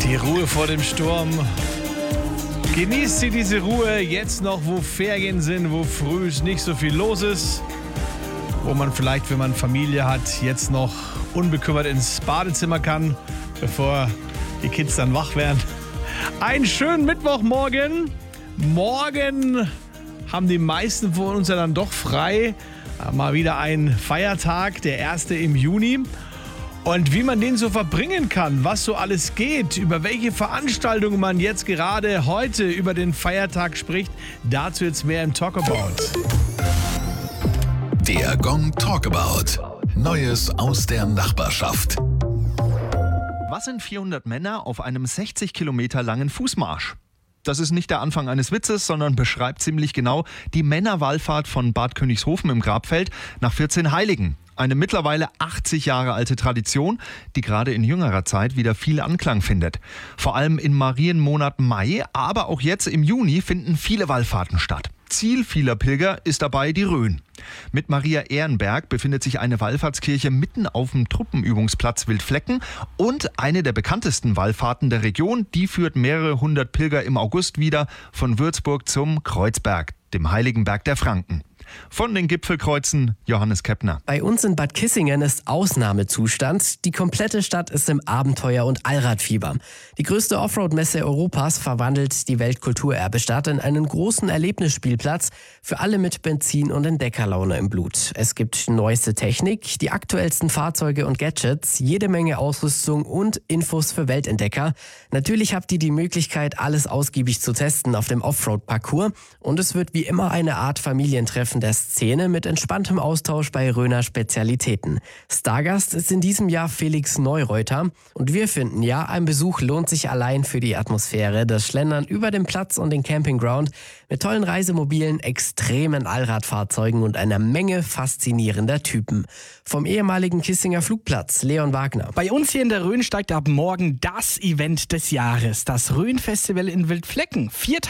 Die Ruhe vor dem Sturm. Genießt sie diese Ruhe jetzt noch, wo Ferien sind, wo früh nicht so viel los ist, wo man vielleicht, wenn man Familie hat, jetzt noch unbekümmert ins Badezimmer kann, bevor die Kids dann wach werden. Einen schönen Mittwochmorgen. Morgen haben die meisten von uns ja dann doch frei. Mal wieder ein Feiertag, der 1. im Juni. Und wie man den so verbringen kann, was so alles geht, über welche Veranstaltungen man jetzt gerade heute über den Feiertag spricht, dazu jetzt mehr im Talkabout. Der Gong Talkabout. Neues aus der Nachbarschaft. Was sind 400 Männer auf einem 60 Kilometer langen Fußmarsch? Das ist nicht der Anfang eines Witzes, sondern beschreibt ziemlich genau die Männerwallfahrt von Bad Königshofen im Grabfeld nach 14 Heiligen. Eine mittlerweile 80 Jahre alte Tradition, die gerade in jüngerer Zeit wieder viel Anklang findet. Vor allem im Marienmonat Mai, aber auch jetzt im Juni finden viele Wallfahrten statt. Ziel vieler Pilger ist dabei die Rhön. Mit Maria Ehrenberg befindet sich eine Wallfahrtskirche mitten auf dem Truppenübungsplatz Wildflecken und eine der bekanntesten Wallfahrten der Region, die führt mehrere hundert Pilger im August wieder von Würzburg zum Kreuzberg, dem Heiligen Berg der Franken. Von den Gipfelkreuzen Johannes Keppner. Bei uns in Bad Kissingen ist Ausnahmezustand. Die komplette Stadt ist im Abenteuer- und Allradfieber. Die größte Offroad-Messe Europas verwandelt die Weltkulturerbestadt in einen großen Erlebnisspielplatz für alle mit Benzin- und Entdeckerlaune im Blut. Es gibt neueste Technik, die aktuellsten Fahrzeuge und Gadgets, jede Menge Ausrüstung und Infos für Weltentdecker. Natürlich habt ihr die Möglichkeit, alles ausgiebig zu testen auf dem Offroad-Parcours. Und es wird wie immer eine Art Familientreffen der Szene mit entspanntem Austausch bei Rhöner Spezialitäten. Stargast ist in diesem Jahr Felix Neureuter und wir finden ja, ein Besuch lohnt sich allein für die Atmosphäre, das Schlendern über den Platz und den Campingground mit tollen Reisemobilen, extremen Allradfahrzeugen und einer Menge faszinierender Typen. Vom ehemaligen Kissinger Flugplatz, Leon Wagner. Bei uns hier in der Rhön steigt ab morgen das Event des Jahres, das Rhön-Festival in Wildflecken. 4